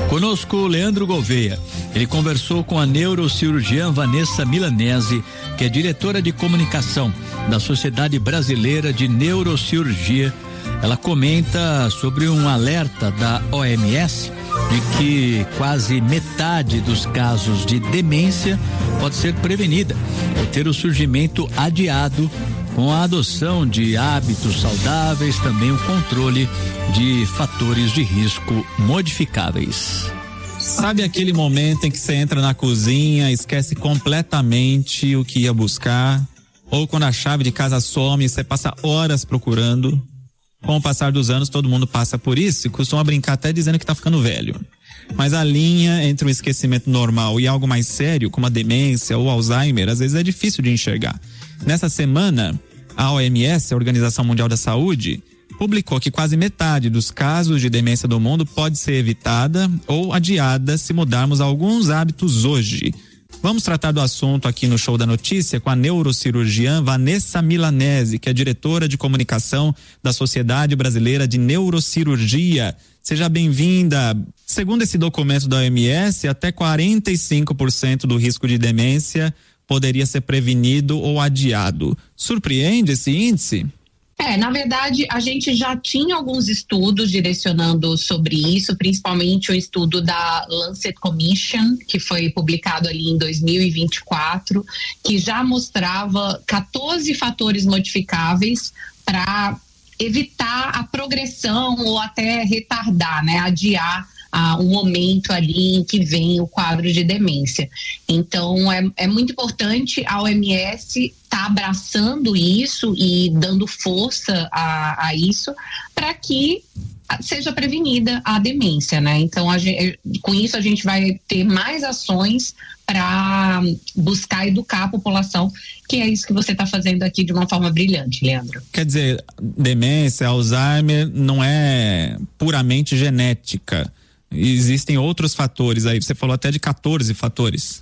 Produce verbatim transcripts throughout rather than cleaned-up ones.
Conosco, Leandro Gouveia. Ele conversou com a neurocirurgiã Vanessa Milanese, que é diretora de comunicação da Sociedade Brasileira de Neurocirurgia. Ela comenta sobre um alerta da O M S de que quase metade dos casos de demência pode ser prevenida ou ter o surgimento adiado com a adoção de hábitos saudáveis, também o controle de fatores de risco modificáveis. Sabe aquele momento em que você entra na cozinha, esquece completamente o que ia buscar, ou quando a chave de casa some, você passa horas procurando? Com o passar dos anos, todo mundo passa por isso e costuma brincar até dizendo que tá ficando velho. Mas a linha entre um esquecimento normal e algo mais sério, como a demência ou Alzheimer, às vezes é difícil de enxergar. Nessa semana, a O M S, a Organização Mundial da Saúde, publicou que quase metade dos casos de demência do mundo pode ser evitada ou adiada se mudarmos alguns hábitos hoje. Vamos tratar do assunto aqui no Show da Notícia com a neurocirurgiã Vanessa Milanese, que é diretora de comunicação da Sociedade Brasileira de Neurocirurgia. Seja bem-vinda. Segundo esse documento da O M S, até quarenta e cinco por cento do risco de demência poderia ser prevenido ou adiado. Surpreende esse índice? É, na verdade, a gente já tinha alguns estudos direcionando sobre isso, principalmente o estudo da Lancet Commission, que foi publicado ali em dois mil e vinte e quatro, que já mostrava quatorze fatores modificáveis para evitar a progressão ou até retardar, né, adiar a um momento ali em que vem o quadro de demência. Então, é, é muito importante a O M S estar tá abraçando isso e dando força a, a isso para que seja prevenida a demência, né? Então, a gente, com isso a gente vai ter mais ações para buscar educar a população, que é isso que você está fazendo aqui de uma forma brilhante, Leandro. Quer dizer, demência, Alzheimer não é puramente genética. Existem outros fatores aí, você falou até de quatorze fatores.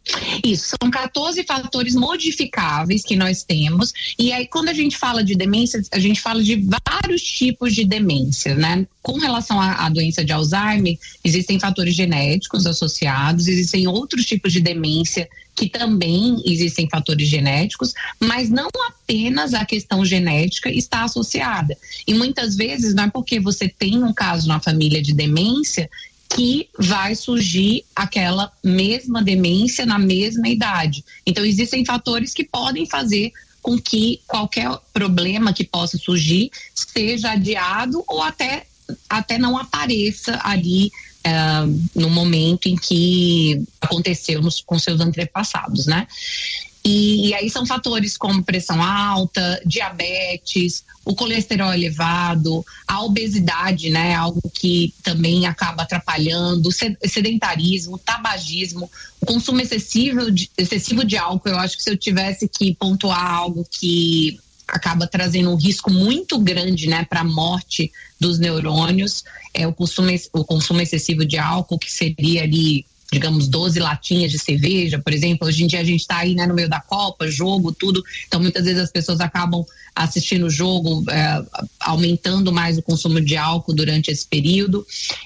Isso, são quatorze fatores modificáveis que nós temos, e aí quando a gente fala de demência, a gente fala de vários tipos de demência, né? Com relação à, à doença de Alzheimer, existem fatores genéticos associados, existem outros tipos de demência que também existem fatores genéticos, mas não apenas a questão genética está associada. E muitas vezes não é porque você tem um caso na família de demência que vai surgir aquela mesma demência na mesma idade. Então, existem fatores que podem fazer com que qualquer problema que possa surgir seja adiado ou até, até não apareça ali uh, no momento em que aconteceu nos, com seus antepassados, né? E, e aí são fatores como pressão alta, diabetes, o colesterol elevado, a obesidade, né? Algo que também acaba atrapalhando, o sedentarismo, o tabagismo, o consumo excessivo de, excessivo de álcool. Eu acho que se eu tivesse que pontuar algo que acaba trazendo um risco muito grande, né, para a morte dos neurônios, é o consumo, o consumo excessivo de álcool, que seria ali, digamos, doze latinhas de cerveja, por exemplo. Hoje em dia a gente está aí, né, no meio da Copa, jogo, tudo, então muitas vezes as pessoas acabam assistindo o jogo, é, aumentando mais o consumo de álcool durante esse período,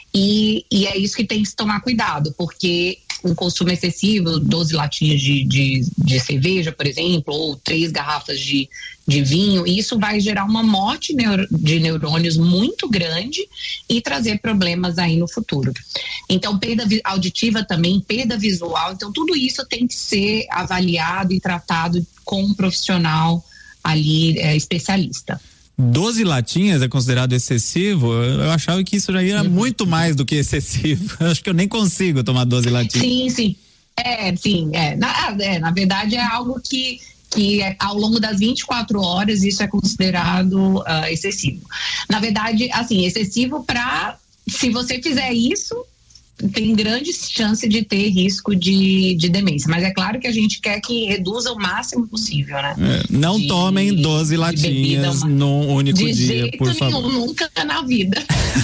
e, e é isso que tem que se tomar cuidado, porque um consumo excessivo, doze latinhas de, de, de cerveja, por exemplo, ou três garrafas de, de vinho, isso vai gerar uma morte neuro, de neurônios muito grande e trazer problemas aí no futuro. Então, perda auditiva também, perda visual, então tudo isso tem que ser avaliado e tratado com um profissional ali, é, especialista. doze latinhas é considerado excessivo? Eu achava que isso já era uhum. muito mais do que excessivo. Eu acho que eu nem consigo tomar doze latinhas. Sim, sim. É, sim. É. Na, é, na verdade, é algo que, que é, ao longo das vinte e quatro horas isso é considerado uh, excessivo. Na verdade, assim, excessivo para, se você fizer isso, tem grande chance de ter risco de, de demência, mas é claro que a gente quer que reduza o máximo possível, né? É, não de, tomem doze latinhas num único de dia, jeito por favor. Nenhum, nunca na vida.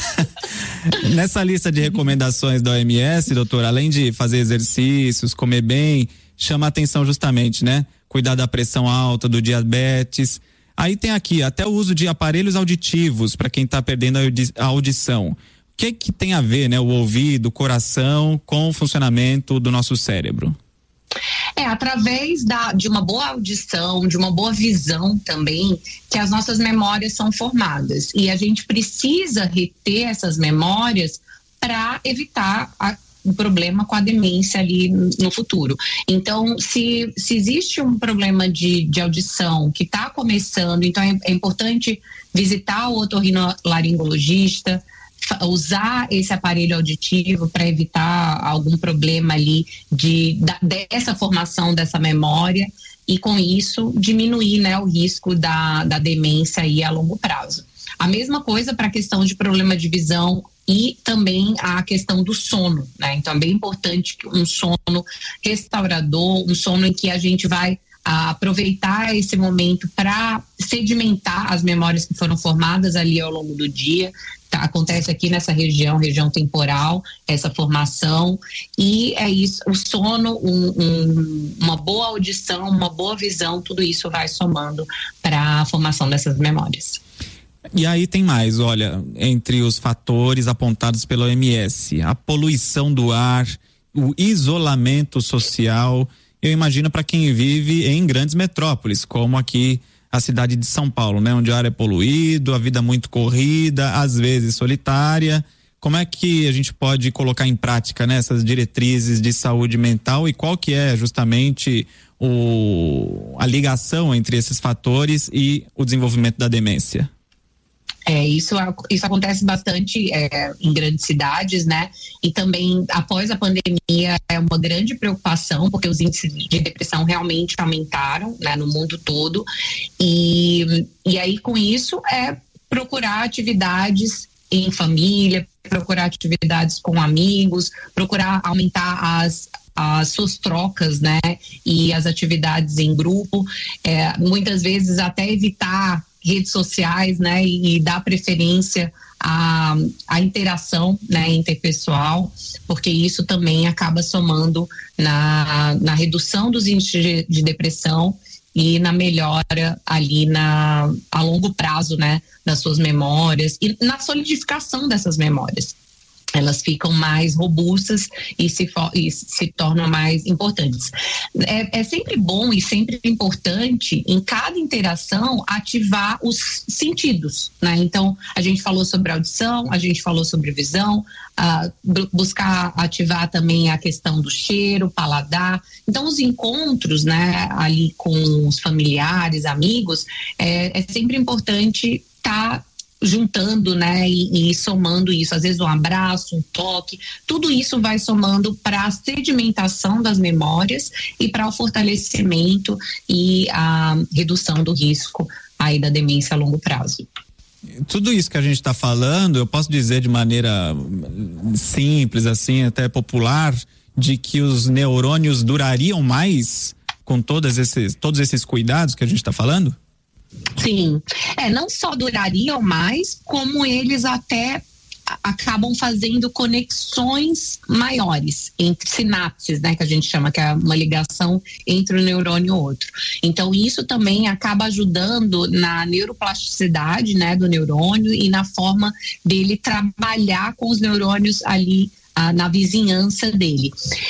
Nessa lista de recomendações da O M S, doutora, além de fazer exercícios, comer bem, chama a atenção justamente, né? Cuidar da pressão alta, do diabetes. Aí tem aqui até o uso de aparelhos auditivos para quem está perdendo a audição. que que tem a ver, né, o ouvido, o coração com o funcionamento do nosso cérebro? É através da, de uma boa audição, de uma boa visão também, que as nossas memórias são formadas. E a gente precisa reter essas memórias para evitar a, o problema com a demência ali no futuro. Então, se, se existe um problema de, de audição que está começando, então é, é importante visitar o otorrinolaringologista, usar esse aparelho auditivo para evitar algum problema ali de, da, dessa formação dessa memória e com isso diminuir, né, o risco da, da demência aí a longo prazo. A mesma coisa para a questão de problema de visão e também a questão do sono, né? Então é bem importante um sono restaurador, um sono em que a gente vai a aproveitar esse momento para sedimentar as memórias que foram formadas ali ao longo do dia. Tá, acontece aqui nessa região, região temporal, essa formação, e é isso, o sono, um, um, uma boa audição, uma boa visão, tudo isso vai somando para a formação dessas memórias. E aí tem mais, olha, entre os fatores apontados pela O M S, a poluição do ar, o isolamento social. Eu imagino para quem vive em grandes metrópoles, como aqui a cidade de São Paulo, né? Onde o ar é poluído, a vida muito corrida, às vezes solitária. Como é que a gente pode colocar em prática, né, essas diretrizes de saúde mental e qual que é justamente o, a ligação entre esses fatores e o desenvolvimento da demência? É, isso, isso acontece bastante é, em grandes cidades, né? E também após a pandemia é uma grande preocupação, porque os índices de depressão realmente aumentaram, né, no mundo todo. E, e aí com isso é procurar atividades em família, procurar atividades com amigos, procurar aumentar as as suas trocas, né, e as atividades em grupo, é, muitas vezes até evitar redes sociais, né, e, e dar preferência à, à interação, né, interpessoal, porque isso também acaba somando na, na redução dos índices de, de depressão e na melhora ali na, a longo prazo, né, das suas memórias e na solidificação dessas memórias. Elas ficam mais robustas e se, e se tornam mais importantes. É, é sempre bom e sempre importante, em cada interação, ativar os sentidos, né? Então, a gente falou sobre audição, a gente falou sobre visão, uh, buscar ativar também a questão do cheiro, paladar. Então, os encontros, né, ali com os familiares, amigos, é, é sempre importante estar tá juntando, né, e, e somando isso, às vezes um abraço, um toque, tudo isso vai somando para a sedimentação das memórias e para o fortalecimento e a redução do risco aí da demência a longo prazo. Tudo isso que a gente está falando, eu posso dizer de maneira simples, assim, até popular, de que os neurônios durariam mais com todos esses, todos esses cuidados que a gente está falando? Sim, é, não só durariam mais, como eles até acabam fazendo conexões maiores entre sinapses, né, que a gente chama, que é uma ligação entre um neurônio e outro. Então isso também acaba ajudando na neuroplasticidade, né, do neurônio e na forma dele trabalhar com os neurônios ali Ah, na vizinhança dele.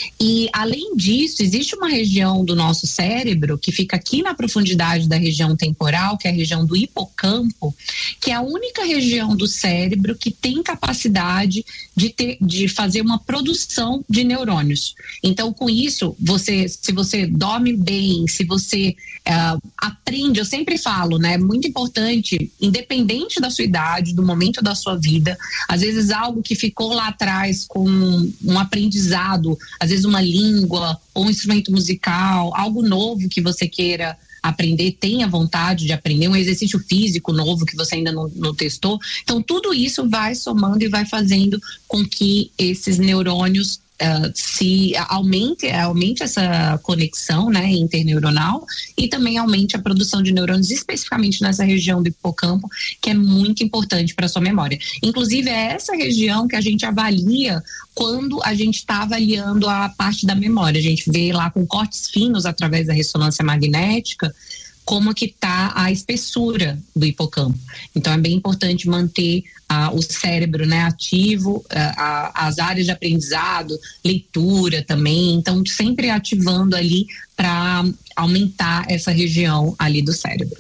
E além disso, existe uma região do nosso cérebro que fica aqui na profundidade da região temporal, que é a região do hipocampo, que é a única região do cérebro que tem capacidade de, ter, de fazer uma produção de neurônios. Então, com isso, você, se você dorme bem, se você uh, aprende, eu sempre falo, né, é muito importante, independente da sua idade, do momento da sua vida, às vezes algo que ficou lá atrás com Um, um aprendizado, às vezes uma língua ou um instrumento musical, algo novo que você queira aprender, tenha vontade de aprender, um exercício físico novo que você ainda não, não testou. Então tudo isso vai somando e vai fazendo com que esses neurônios Uh, se aumente, aumente essa conexão, né, interneuronal e também aumente a produção de neurônios especificamente nessa região do hipocampo, que é muito importante para a sua memória. Inclusive é essa região que a gente avalia quando a gente está avaliando a parte da memória. A gente vê lá com cortes finos através da ressonância magnética como que está a espessura do hipocampo. Então é bem importante manter ah, o cérebro, né, ativo, ah, as áreas de aprendizado, leitura também, então sempre ativando ali para aumentar essa região ali do cérebro.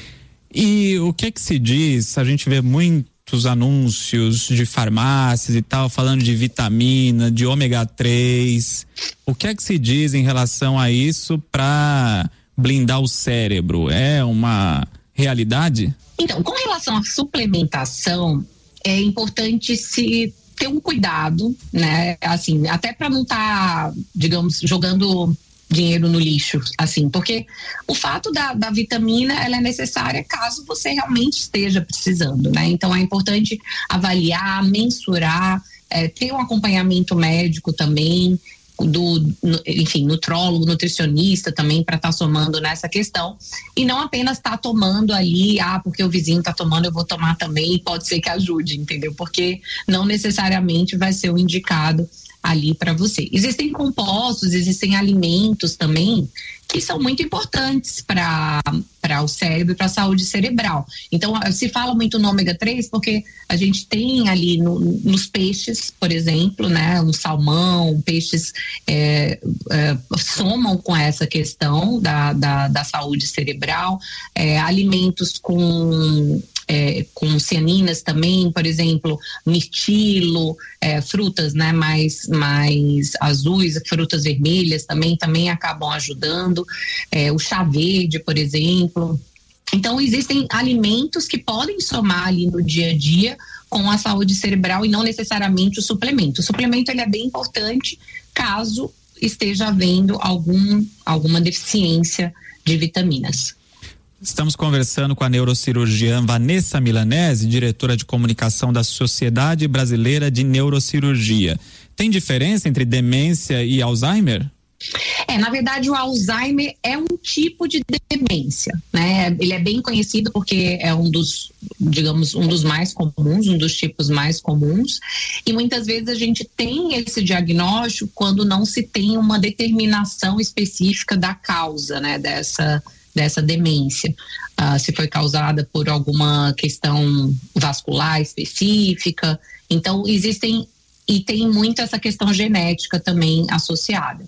E o que é que se diz? A gente vê muitos anúncios de farmácias e tal, falando de vitamina, de ômega três. O que é que se diz em relação a isso para blindar o cérebro? É uma realidade? Então, com relação à suplementação, é importante se ter um cuidado, né? Assim, até para não estar, tá, digamos, jogando dinheiro no lixo, assim, porque o fato da, da vitamina, ela é necessária caso você realmente esteja precisando, né? Então é importante avaliar, mensurar, é, ter um acompanhamento médico também, do, enfim, nutrólogo, nutricionista também, para estar tá somando nessa questão, e não apenas estar tá tomando ali, ah, porque o vizinho está tomando, eu vou tomar também, e pode ser que ajude, entendeu? Porque não necessariamente vai ser o indicado ali para você. Existem compostos, existem alimentos também que são muito importantes para para o cérebro e para a saúde cerebral. Então, se fala muito no ômega três porque a gente tem ali no, nos peixes, por exemplo, né, um salmão, peixes é, é, somam com essa questão da, da, da saúde cerebral, é, alimentos com É, com cianinas também, por exemplo, mirtilo, é, frutas, né, mais, mais azuis, frutas vermelhas também, também acabam ajudando, é, o chá verde, por exemplo. Então, existem alimentos que podem somar ali no dia a dia com a saúde cerebral e não necessariamente o suplemento. O suplemento, ele é bem importante caso esteja havendo algum, alguma deficiência de vitaminas. Estamos conversando com a neurocirurgiã Vanessa Milanese, diretora de comunicação da Sociedade Brasileira de Neurocirurgia. Tem diferença entre demência e Alzheimer? É, na verdade, o Alzheimer é um tipo de demência, né? Ele é bem conhecido porque é um dos, digamos, um dos mais comuns, um dos tipos mais comuns, e muitas vezes a gente tem esse diagnóstico quando não se tem uma determinação específica da causa, né, dessa dessa demência, uh, se foi causada por alguma questão vascular específica. Então, existem, e tem muito essa questão genética também associada.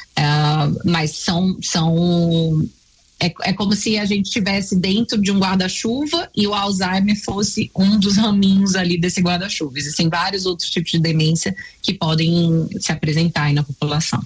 Uh, mas são, são é, é como se a gente estivesse dentro de um guarda-chuva e o Alzheimer fosse um dos raminhos ali desse guarda-chuva. Existem vários outros tipos de demência que podem se apresentar aí na população.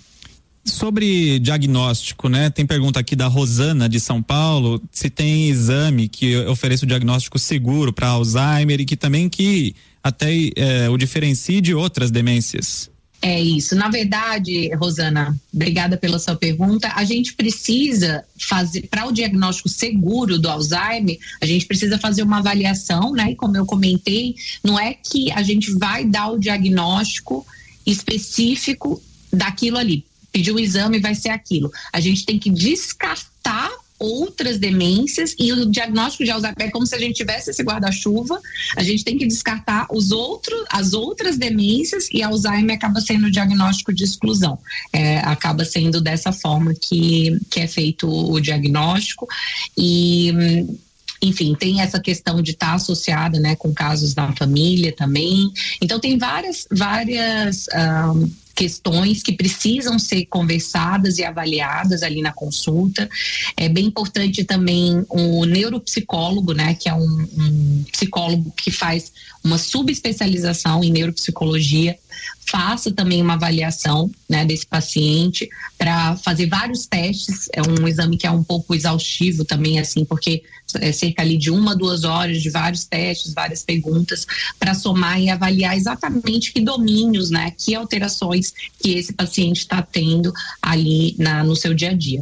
Sobre diagnóstico, né? Tem pergunta aqui da Rosana de São Paulo, se tem exame que ofereça o diagnóstico seguro para Alzheimer e que também que até é, o diferencie de outras demências. É isso. Na verdade, Rosana, obrigada pela sua pergunta. A gente precisa fazer, para o diagnóstico seguro do Alzheimer, a gente precisa fazer uma avaliação, né? E como eu comentei, não é que a gente vai dar o diagnóstico específico daquilo ali. Pedir o exame vai ser aquilo. A gente tem que descartar outras demências e o diagnóstico de Alzheimer é como se a gente tivesse esse guarda-chuva, a gente tem que descartar os outros, as outras demências e Alzheimer acaba sendo o diagnóstico de exclusão. É, acaba sendo dessa forma que, que é feito o diagnóstico e... Enfim, tem essa questão de estar associada, né, com casos da família também. Então, tem várias, várias um, questões que precisam ser conversadas e avaliadas ali na consulta. É bem importante também o neuropsicólogo, né, que é um, um psicólogo que faz uma subespecialização em neuropsicologia, faça também uma avaliação, né, desse paciente para fazer vários testes. É um exame que é um pouco exaustivo também, assim, porque é cerca ali de uma, duas horas de vários testes, várias perguntas para somar e avaliar exatamente que domínios, né, que alterações que esse paciente está tendo ali na, no seu dia a dia.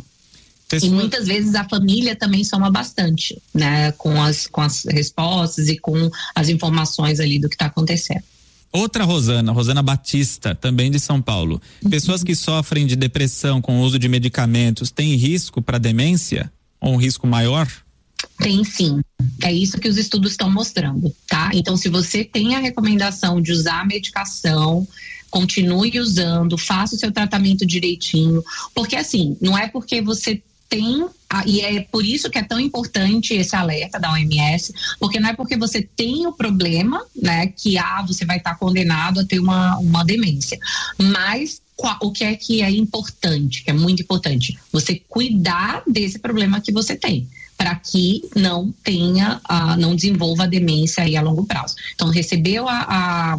E muitas vezes a família também soma bastante, né, com as, com as respostas e com as informações ali do que está acontecendo. Outra Rosana, Rosana Batista, também de São Paulo. Pessoas que sofrem de depressão com o uso de medicamentos, têm risco para demência? Ou um risco maior? Tem sim, é isso que os estudos estão mostrando, tá? Então, se você tem a recomendação de usar a medicação, continue usando, faça o seu tratamento direitinho, porque assim, não é porque você tem, e é por isso que é tão importante esse alerta da O M S, porque não é porque você tem o problema, né, que ah, você vai estar condenado a ter uma, uma demência, mas o que é que é importante, que é muito importante, você cuidar desse problema que você tem, para que não tenha, uh, não desenvolva a demência aí a longo prazo. Então, recebeu a, a,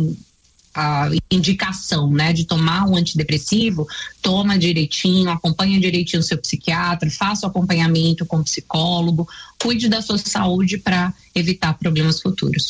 a indicação, né, de tomar um antidepressivo, toma direitinho, acompanha direitinho o seu psiquiatra, faça o acompanhamento com o psicólogo, cuide da sua saúde para evitar problemas futuros.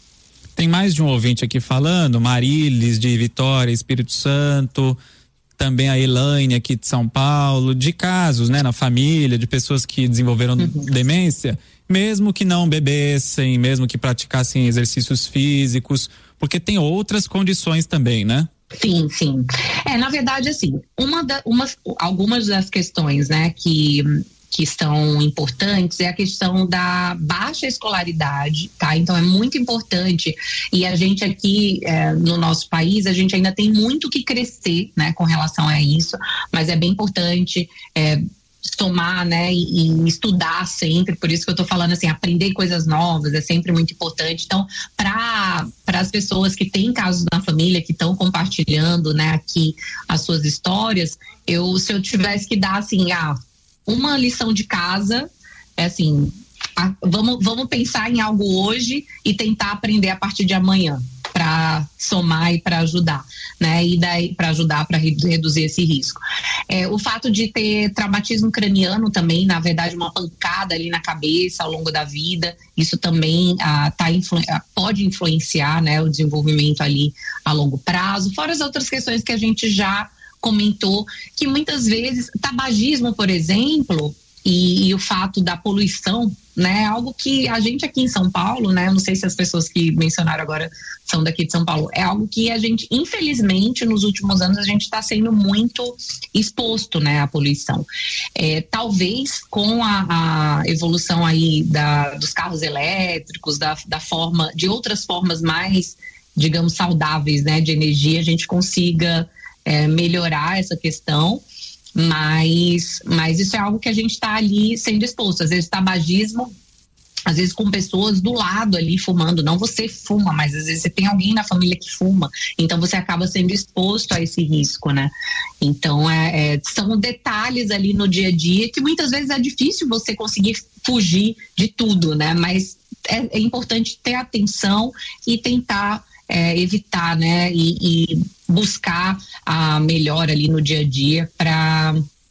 Tem mais de um ouvinte aqui falando, Marilis de Vitória, Espírito Santo, também a Elaine aqui de São Paulo, de casos, né, na família, de pessoas que desenvolveram uhum. demência, mesmo que não bebessem, mesmo que praticassem exercícios físicos, porque tem outras condições também, né? Sim, sim. É, na verdade, assim, uma da, uma, algumas das questões, né, que que estão importantes é a questão da baixa escolaridade, tá? Então é muito importante, e a gente aqui é, no nosso país, a gente ainda tem muito que crescer, né, com relação a isso, mas é bem importante é, tomar, né, e, e estudar sempre, por isso que eu tô falando assim, aprender coisas novas é sempre muito importante. Então, para para as pessoas que têm casos na família, que estão compartilhando, né, aqui as suas histórias, eu, se eu tivesse que dar assim, ah, uma lição de casa, é assim, a, vamos, vamos pensar em algo hoje e tentar aprender a partir de amanhã, para somar e para ajudar, né? E daí para ajudar para reduzir esse risco. É, o fato de ter traumatismo craniano também, na verdade, uma pancada ali na cabeça ao longo da vida, isso também ah, tá influ- pode influenciar, né, o desenvolvimento ali a longo prazo, fora as outras questões que a gente já comentou, que muitas vezes tabagismo, por exemplo, e, e o fato da poluição, né, algo que a gente aqui em São Paulo, né, eu não sei se as pessoas que mencionaram agora são daqui de São Paulo, é algo que a gente, infelizmente, nos últimos anos a gente está sendo muito exposto, né, à poluição. É, talvez com a, a evolução aí da, dos carros elétricos, da, da forma, de outras formas mais, digamos, saudáveis, né, de energia, a gente consiga É, melhorar essa questão, mas, mas isso é algo que a gente está ali sendo exposto. Às vezes tabagismo, às vezes com pessoas do lado ali fumando, não você fuma, mas às vezes você tem alguém na família que fuma, então você acaba sendo exposto a esse risco, né? Então é, é, são detalhes ali no dia a dia que muitas vezes é difícil você conseguir fugir de tudo, né? Mas é, é importante ter atenção e tentar É, evitar, né, e, e buscar a melhora ali no dia a dia para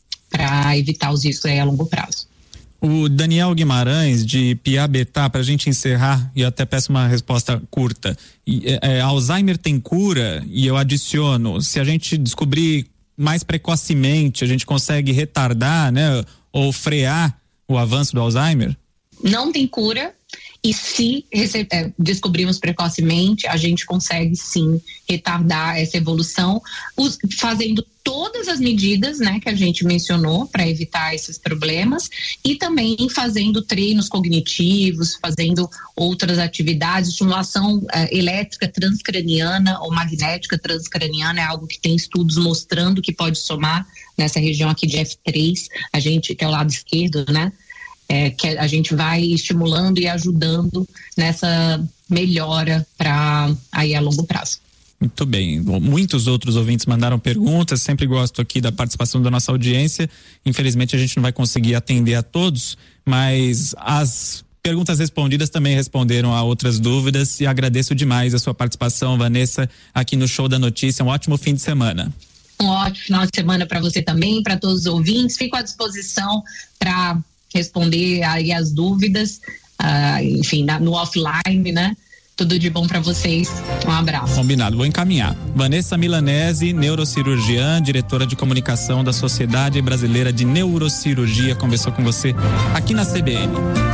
para evitar os riscos aí a longo prazo. O Daniel Guimarães de Piabetá, para a gente encerrar, e eu até peço uma resposta curta. E, é, Alzheimer tem cura? E eu adiciono, se a gente descobrir mais precocemente, a gente consegue retardar, né, ou frear o avanço do Alzheimer? Não tem cura. E se rece- é, descobrirmos precocemente, a gente consegue sim retardar essa evolução, us- fazendo todas as medidas, né, que a gente mencionou para evitar esses problemas, e também fazendo treinos cognitivos, fazendo outras atividades, estimulação é, elétrica transcraniana ou magnética transcraniana é algo que tem estudos mostrando que pode somar nessa região aqui de F três, a gente, que é o lado esquerdo, né? É, que a gente vai estimulando e ajudando nessa melhora para aí a longo prazo. Muito bem, muitos outros ouvintes mandaram perguntas, sempre gosto aqui da participação da nossa audiência, infelizmente a gente não vai conseguir atender a todos, mas as perguntas respondidas também responderam a outras dúvidas e agradeço demais a sua participação, Vanessa, aqui no Show da Notícia. Um ótimo fim de semana. Um ótimo final de semana para você também, para todos os ouvintes, fico à disposição para responder aí as dúvidas, uh, enfim, na, no offline, né? Tudo de bom para vocês. Um abraço. Combinado, vou encaminhar. Vanessa Milanese, neurocirurgiã, diretora de comunicação da Sociedade Brasileira de Neurocirurgia, conversou com você aqui na C B N.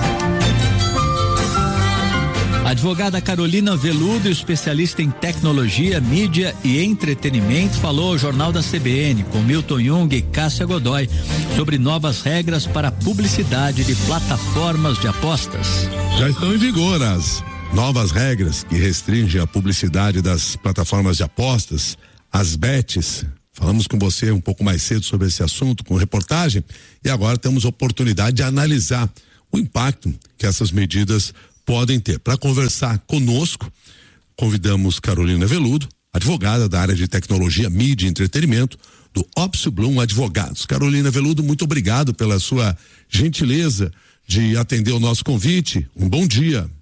A advogada Carolina Veludo, especialista em tecnologia, mídia e entretenimento, falou ao Jornal da C B N com Milton Jung e Cássia Godoy sobre novas regras para a publicidade de plataformas de apostas. Já estão em vigor as novas regras que restringem a publicidade das plataformas de apostas, as bets, Falamos com você um pouco mais cedo sobre esse assunto, com reportagem, e agora temos a oportunidade de analisar o impacto que essas medidas podem ter. Para conversar conosco, convidamos Carolina Veludo, advogada da área de tecnologia, mídia e entretenimento, do Opsio Blum Advogados. Carolina Veludo, muito obrigado pela sua gentileza de atender o nosso convite. Um bom dia.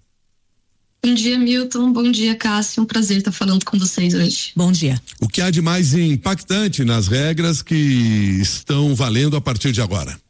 Bom dia, Milton. Bom dia, Cássio. Um prazer estar falando com vocês hoje. Bom dia. O que há de mais impactante nas regras que estão valendo a partir de agora?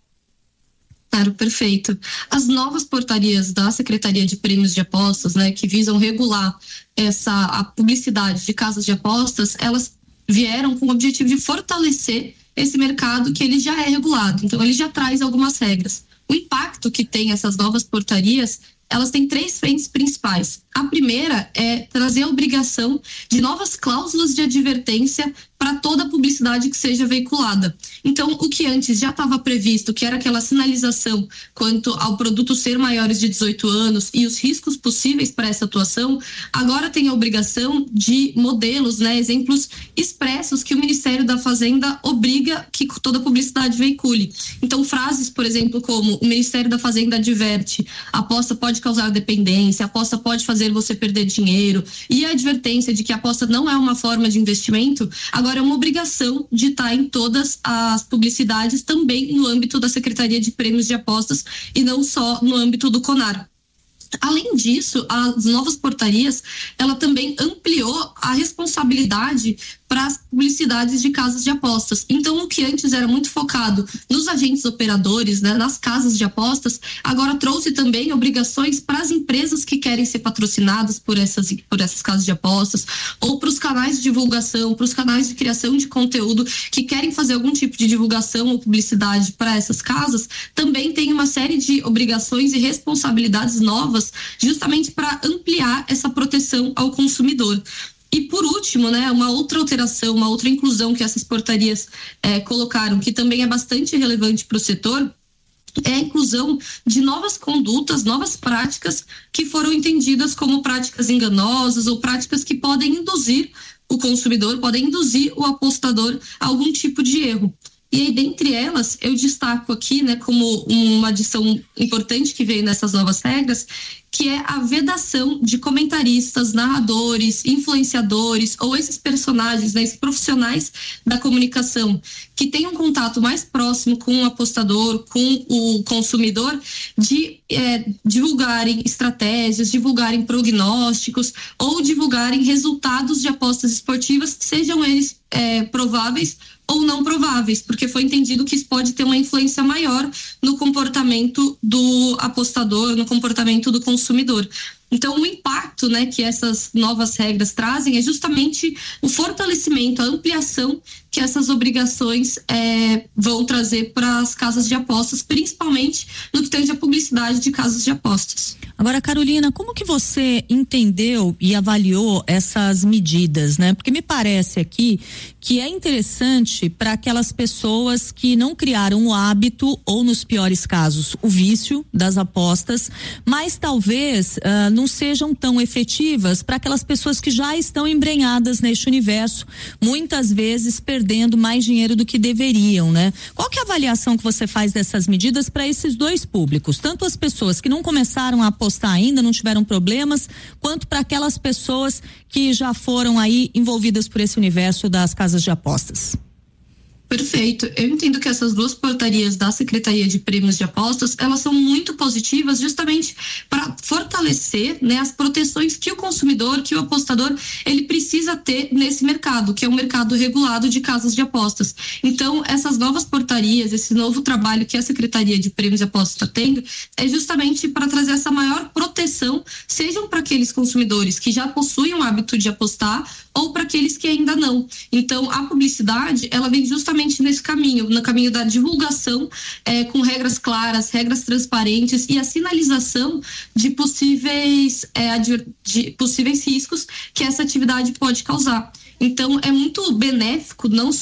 Claro, perfeito. As novas portarias da Secretaria de Prêmios de Apostas, né, que visam regular essa a publicidade de casas de apostas, elas vieram com o objetivo de fortalecer esse mercado que ele já é regulado. Então, ele já traz algumas regras. O impacto que tem essas novas portarias, elas têm três frentes principais. A primeira é trazer a obrigação de novas cláusulas de advertência para toda a publicidade que seja veiculada. Então, o que antes já estava previsto, que era aquela sinalização quanto ao produto ser maiores de dezoito anos e os riscos possíveis para essa atuação, agora tem a obrigação de modelos, né, exemplos expressos que o Ministério da Fazenda obriga que toda a publicidade veicule. Então, frases, por exemplo, como o Ministério da Fazenda adverte, a aposta pode causar dependência, a aposta pode fazer você perder dinheiro, e a advertência de que a aposta não é uma forma de investimento, agora é uma obrigação de estar em todas as publicidades, também no âmbito da Secretaria de Prêmios de Apostas e não só no âmbito do CONAR. Além disso, as novas portarias, ela também ampliou a responsabilidade para as publicidades de casas de apostas. Então, o que antes era muito focado nos agentes operadores, né, nas casas de apostas, agora trouxe também obrigações para as empresas que querem ser patrocinadas por essas, por essas casas de apostas, ou para os canais de divulgação, para os canais de criação de conteúdo que querem fazer algum tipo de divulgação ou publicidade para essas casas, também tem uma série de obrigações e responsabilidades novas justamente para ampliar essa proteção ao consumidor. E por último, né, uma outra alteração, uma outra inclusão que essas portarias eh, colocaram, que também é bastante relevante para o setor, é a inclusão de novas condutas, novas práticas que foram entendidas como práticas enganosas ou práticas que podem induzir o consumidor, podem induzir o apostador a algum tipo de erro. E aí, dentre elas, eu destaco aqui, né, como uma adição importante que veio nessas novas regras, que é a vedação de comentaristas, narradores, influenciadores ou esses personagens, né, esses profissionais da comunicação que têm um contato mais próximo com o apostador, com o consumidor, de é, divulgarem estratégias, divulgarem prognósticos ou divulgarem resultados de apostas esportivas, sejam eles é, prováveis ou não prováveis, porque foi entendido que isso pode ter uma influência maior no comportamento do apostador, no comportamento do consumidor. Então, o impacto, né, que essas novas regras trazem é justamente o fortalecimento, a ampliação que essas obrigações é, vão trazer para as casas de apostas, principalmente no que tange a publicidade de casas de apostas. Agora, Carolina, como que você entendeu e avaliou essas medidas, né? Porque me parece aqui que é interessante para aquelas pessoas que não criaram o hábito ou, nos piores casos, o vício das apostas, mas talvez uh, não sejam tão efetivas para aquelas pessoas que já estão embrenhadas neste universo, muitas vezes perdendo mais dinheiro do que deveriam, né? Qual que é a avaliação que você faz dessas medidas para esses dois públicos? Tanto as pessoas que não começaram a apostar ainda, não tiveram problemas, quanto para aquelas pessoas que já foram aí envolvidas por esse universo das casas de apostas. Perfeito. Eu entendo que essas duas portarias da Secretaria de Prêmios de Apostas, elas são muito positivas justamente para fortalecer, né, as proteções que o consumidor, que o apostador, ele precisa ter nesse mercado, que é um mercado regulado de casas de apostas. Então, essas novas portarias, esse novo trabalho que a Secretaria de Prêmios de Apostas está tendo, é justamente para trazer essa maior proteção, sejam para aqueles consumidores que já possuem o hábito de apostar ou para aqueles que ainda não. Então, a publicidade, ela vem justamente nesse caminho, no caminho da divulgação, é, com regras claras, regras transparentes e a sinalização de possíveis, é, de possíveis riscos que essa atividade pode causar. Então, é muito benéfico, não só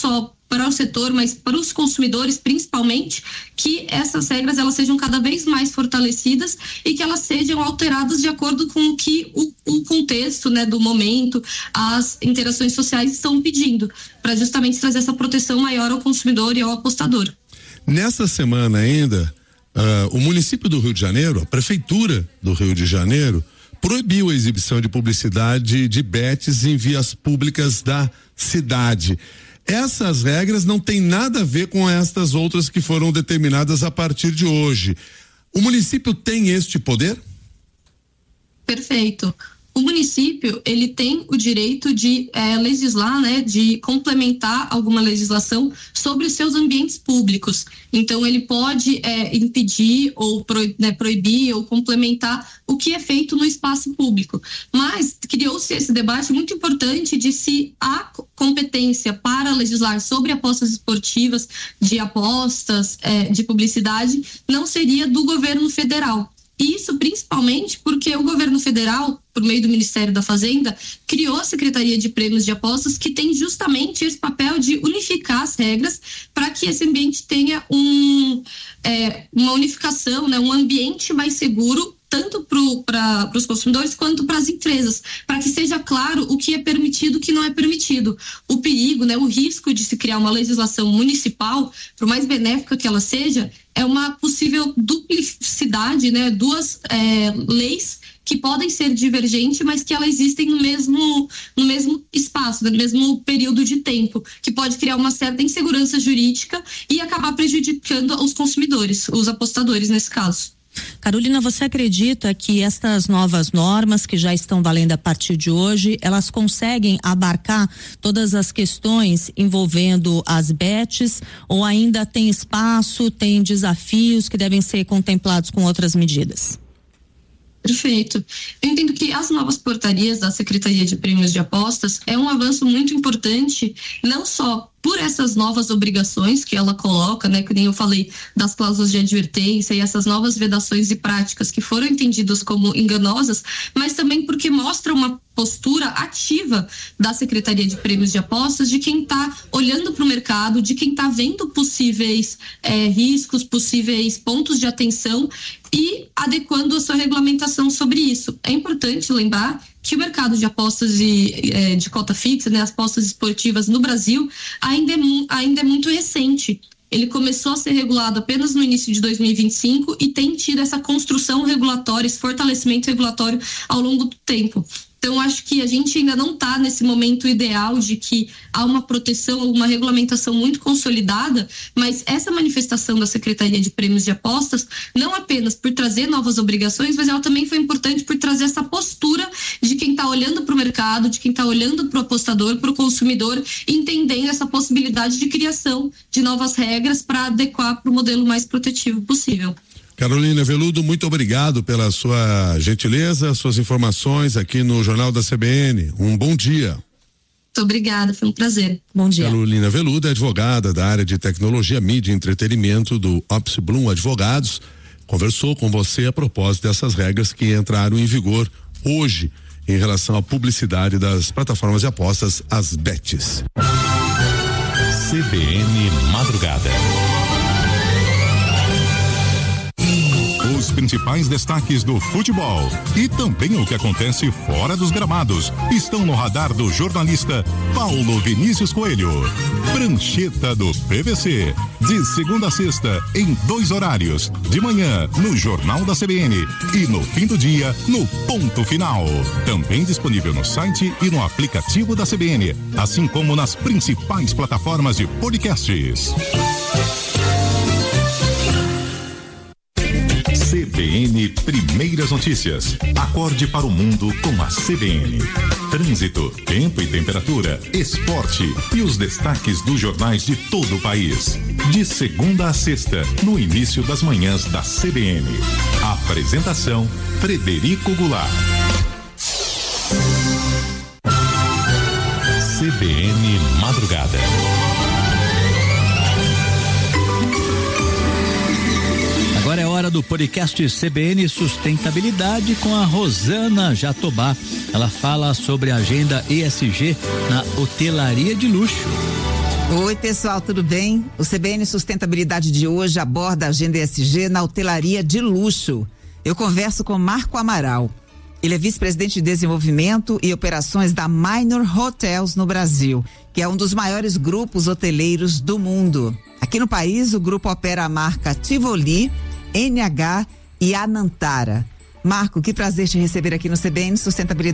para o setor, mas para os consumidores principalmente, que essas regras elas sejam cada vez mais fortalecidas e que elas sejam alteradas de acordo com o que o, o contexto, né, do momento, as interações sociais estão pedindo, para justamente trazer essa proteção maior ao consumidor e ao apostador. Nessa semana ainda, uh, o município do Rio de Janeiro, a prefeitura do Rio de Janeiro, proibiu a exibição de publicidade de bets em vias públicas da cidade. Essas regras não têm nada a ver com estas outras que foram determinadas a partir de hoje. O município tem este poder? Perfeito. O município, ele tem o direito de é, legislar, né, de complementar alguma legislação sobre os seus ambientes públicos. Então, ele pode é, impedir ou pro, né, proibir ou complementar o que é feito no espaço público. Mas criou-se esse debate muito importante de se há competência para legislar sobre apostas esportivas, de apostas, é, de publicidade, não seria do governo federal. Isso principalmente porque o governo federal, por meio do Ministério da Fazenda, criou a Secretaria de Prêmios de Apostas, que tem justamente esse papel de unificar as regras para que esse ambiente tenha um, é, uma unificação, né, um ambiente mais seguro, tanto para os consumidores quanto para as empresas, para que seja claro o que é permitido e o que não é permitido. O perigo, né, o risco de se criar uma legislação municipal, por mais benéfica que ela seja, é uma possível duplicidade, né, duas é, leis que podem ser divergentes, mas que elas existem no mesmo, no mesmo espaço, no mesmo período de tempo, que pode criar uma certa insegurança jurídica e acabar prejudicando os consumidores, os apostadores nesse caso. Carolina, você acredita que estas novas normas que já estão valendo a partir de hoje, elas conseguem abarcar todas as questões envolvendo as bets, ou ainda tem espaço, tem desafios que devem ser contemplados com outras medidas? Perfeito. Eu entendo que as novas portarias da Secretaria de Prêmios de Apostas é um avanço muito importante, não só por essas novas obrigações que ela coloca, né, que nem eu falei, das cláusulas de advertência e essas novas vedações e práticas que foram entendidas como enganosas, mas também porque mostra uma postura ativa da Secretaria de Prêmios de Apostas, de quem está olhando para o mercado, de quem está vendo possíveis é, riscos, possíveis pontos de atenção e adequando a sua regulamentação sobre isso. É importante lembrar que o mercado de apostas de, é, de cota fixa, né, as apostas esportivas no Brasil, ainda é, ainda é muito recente. Ele começou a ser regulado apenas no início de dois mil e vinte e cinco e tem tido essa construção regulatória, esse fortalecimento regulatório ao longo do tempo. Então, acho que a gente ainda não está nesse momento ideal de que há uma proteção, uma regulamentação muito consolidada, mas essa manifestação da Secretaria de Prêmios de Apostas, não apenas por trazer novas obrigações, mas ela também foi importante por trazer essa postura de quem está olhando para o mercado, de quem está olhando para o apostador, para o consumidor, entendendo essa possibilidade de criação de novas regras para adequar para o modelo mais protetivo possível. Carolina Veludo, muito obrigado pela sua gentileza, suas informações aqui no Jornal da C B N. Um bom dia. Muito obrigada, foi um prazer. Bom dia. Carolina Veludo é advogada da área de tecnologia, mídia e entretenimento do Ops Bloom Advogados. Conversou com você a propósito dessas regras que entraram em vigor hoje em relação à publicidade das plataformas de apostas, as bets. C B N Madrugada. Os principais destaques do futebol e também o que acontece fora dos gramados estão no radar do jornalista Paulo Vinícius Coelho. Prancheta do P V C, de segunda a sexta, em dois horários, de manhã no Jornal da C B N e no fim do dia no Ponto Final. Também disponível no site e no aplicativo da C B N, assim como nas principais plataformas de podcasts. C B N Primeiras Notícias. Acorde para o mundo com a C B N. Trânsito, tempo e temperatura, esporte e os destaques dos jornais de todo o país. De segunda a sexta, no início das manhãs da C B N. Apresentação: Frederico Goulart. C B N Madrugada. Agora é hora do podcast C B N Sustentabilidade com a Rosana Jatobá. Ela fala sobre a agenda E S G na hotelaria de luxo. Oi, pessoal, tudo bem? O C B N Sustentabilidade de hoje aborda a agenda E S G na hotelaria de luxo. Eu converso com Marco Amaral. Ele é vice-presidente de desenvolvimento e operações da Minor Hotels no Brasil, que é um dos maiores grupos hoteleiros do mundo. Aqui no país, o grupo opera a marca Tivoli, N H e Anantara. Marco, que prazer te receber aqui no C B N Sustentabilidade.